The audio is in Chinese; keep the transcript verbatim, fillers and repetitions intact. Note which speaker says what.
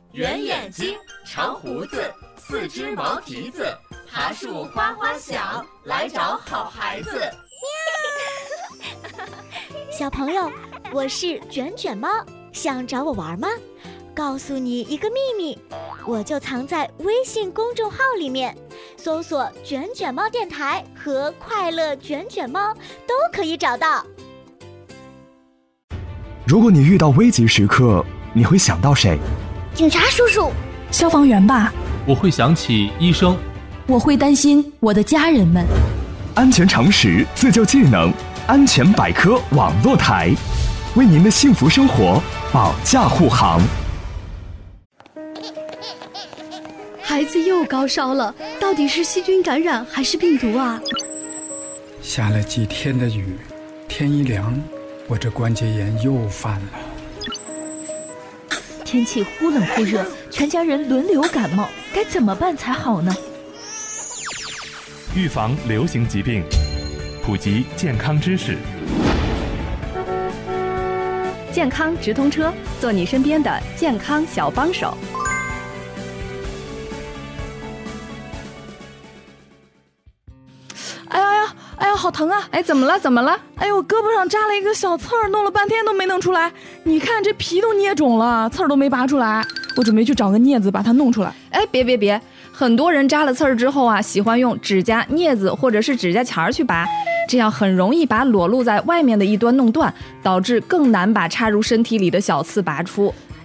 Speaker 1: 圆眼睛，长胡子，四只毛蹄子，爬树哗哗响，来找好孩子。
Speaker 2: 小朋友，我是卷卷猫，想找我玩吗？告诉你一个秘密，我就藏在微信公众号里面，搜索卷卷猫电台和快乐卷卷猫都可以找到。
Speaker 3: 如果你遇到危急时刻，你会想到谁？
Speaker 2: 警察叔叔，
Speaker 4: 消防员吧。
Speaker 5: 我会想起医生。
Speaker 4: 我会担心我的家人们。
Speaker 3: 安全常识，自救技能，安全百科网络台，为您的幸福生活保驾护航。
Speaker 6: 孩子又高烧了，到底是细菌感染还是病毒啊？
Speaker 7: 下了几天的雨，天一凉，我这关节炎又犯了。
Speaker 4: 天气忽冷忽热，全家人轮流感冒，该怎么办才好呢？
Speaker 8: 预防流行疾病，普及健康知识。
Speaker 9: 健康直通车，做你身边的健康小帮手。
Speaker 4: 哎呀哎呀哎呀，好疼啊！
Speaker 9: 哎，怎么了？怎么了？
Speaker 4: 哎呦，我胳膊上扎了一个小刺儿，弄了半天都没弄出来。你看这皮都捏肿了，刺儿都没拔出来。我准备去找个镊子把它弄出来。
Speaker 9: 哎，别别别！很多人扎了刺儿之后啊，喜欢用指甲、镊子或者是指甲钳去拔，这样很容易把裸露在外面的一端弄断，导致更难把插入身体里的小刺拔出。